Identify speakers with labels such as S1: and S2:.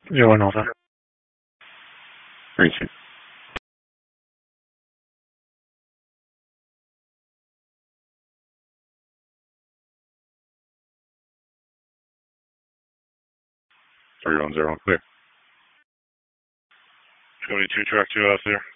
S1: Zero Nova.
S2: Reach it. Are you on zero? Clear. 22, track 2 out there.